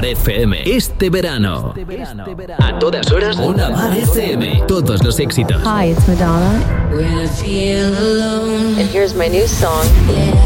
Mar FM. Este verano. A todas horas, Una Mar FM. Todos los éxitos. Hi, it's Madonna. When I feel alone. And here's my new song.